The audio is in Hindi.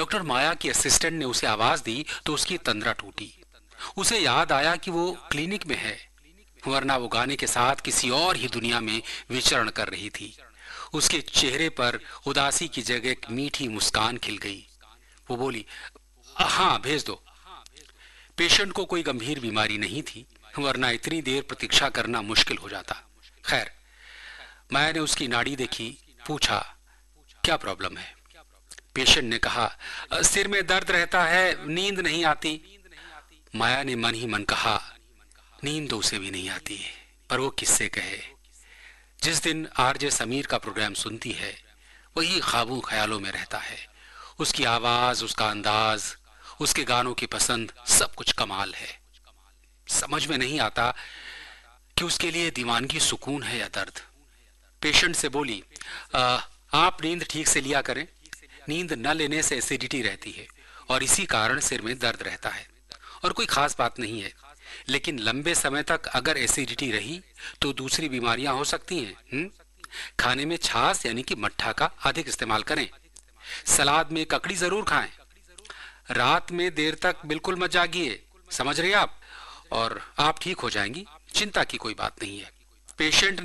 डॉक्टर माया की असिस्टेंट ने उसे आवाज दी तो उसकी तंद्रा टूटी। उसे याद आया कि वो क्लिनिक में है, वरना वो गाने के साथ किसी और ही दुनिया में विचरण कर रही थी। उसके चेहरे पर उदासी की जगह एक मीठी मुस्कान खिल गई। वो बोली, हाँ भेज दो। पेशेंट को कोई गंभीर बीमारी नहीं थी, वरना इतनी देर प्रतीक्षा करना मुश्किल हो जाता। खैर, मैंने उसकी नाड़ी देखी, पूछा क्या प्रॉब्लम है। पेशेंट ने कहा, सिर में दर्द रहता है, नींद नहीं आती। माया ने मन ही मन कहा, नींद तो उसे भी नहीं आती है, पर वो किससे कहे। जिस दिन आरजे समीर का प्रोग्राम सुनती है, वही ख्वाबों ख्यालों में रहता है। उसकी आवाज, उसका अंदाज, उसके गानों की पसंद, सब कुछ कमाल है। समझ में नहीं आता कि उसके लिए दीवानगी सुकून है या दर्द। पेशेंट से बोली, आप नींद ठीक से लिया करें। नींद न लेने से एसिडिटी रहती है और इसी कारण सिर में दर्द रहता है, और कोई खास बात नहीं है। लेकिन लंबे समय तक अगर एसिडिटी रही तो दूसरी बीमारियां हो सकती हैं। खाने में छाछ यानी कि मट्ठा का अधिक इस्तेमाल करें। सलाद में ककड़ी जरूर खाएं। रात में देर तक बिल्कुल मत जागिए, समझ रहे आप, और आप ठीक हो जाएंगी, चिंता की कोई बात नहीं है। पेशेंट